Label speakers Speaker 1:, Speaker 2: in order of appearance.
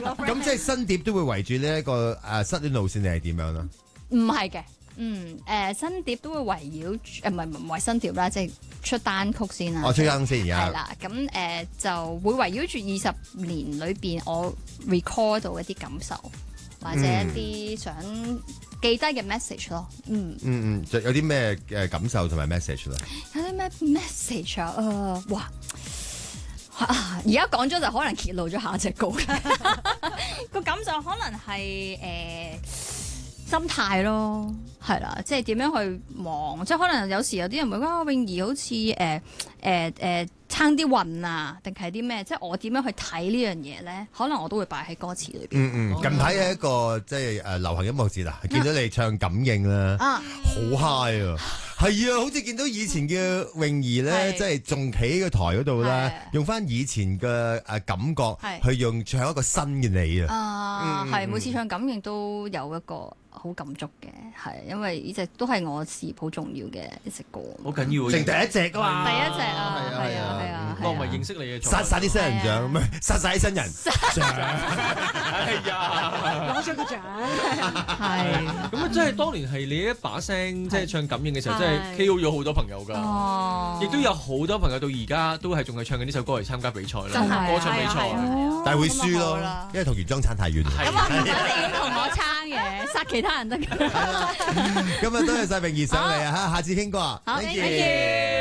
Speaker 1: 咁即係新碟都會圍住呢一個失戀路線，定係點樣咧？
Speaker 2: 唔係嘅，新碟都會圍繞住唔係新碟啦，即係出單曲先啦。
Speaker 1: 出單先而家。
Speaker 2: 係啦，咁就會圍繞住20年裏邊我 record 到一啲感受，或者一啲想記低嘅 message 咯。
Speaker 1: 就有啲咩感受同埋 message 咧？
Speaker 2: 有啲咩 message 啊？哇！而家講咗就可能揭露咗下隻歌個感受，可能係心態咯，係啦，即係點樣去望，即係可能有時有啲人會覺得泳兒好似撐啲運啊，定係啲咩？即係我點樣去睇呢樣嘢咧？可能我都會擺喺歌詞裏邊。
Speaker 1: 近排有一個即係流行音樂節啦，見到你唱感應啦，好 high 啊！係啊，好似見到以前嘅泳兒咧，即係仲企喺個台嗰度咧，用翻以前嘅感覺去唱一個新嘅你啊！
Speaker 2: 係每次唱感應都有一個好感觸嘅，係因為呢隻都係我事業好重要嘅一隻歌，
Speaker 3: 好緊要，
Speaker 1: 剩第一隻噶嘛，
Speaker 2: 第一隻啊，係啊，
Speaker 3: 我唔係認識你嘅，
Speaker 1: 殺晒啲新人獎，唔係殺晒啲新人獎，
Speaker 3: 係啊，
Speaker 4: 攞咗個獎，
Speaker 2: 係
Speaker 3: 咁啊！真係當年係你一把聲，即係唱感應嘅時候，真係 KO 咗好多朋友㗎，亦都有好多朋友到而家都係仲係唱緊呢首歌嚟參加比賽啦，歌唱比賽，
Speaker 1: 但係會輸咯，因為同原裝撐太遠。
Speaker 2: 咁啊，唔一定要同我撐嘅，殺其他人得㗎。
Speaker 1: 今日多謝晒泳兒上嚟啊！下次傾過啊，
Speaker 2: 好，thank you。